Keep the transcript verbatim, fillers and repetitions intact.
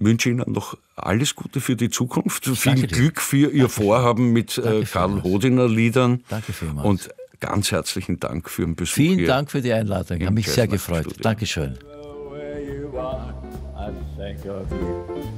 wünsche Ihnen noch alles Gute für die Zukunft. Viel Danke dir. Glück für Ihr Danke Vorhaben mit Danke äh, Karl vielmals. Hodiner Liedern. Danke vielmals. Und ganz herzlichen Dank für den Besuch Vielen hier. Dank für die Einladung. Ich im habe mich sehr Jazznachtstudio. gefreut. Dankeschön. Where you are, I think of you.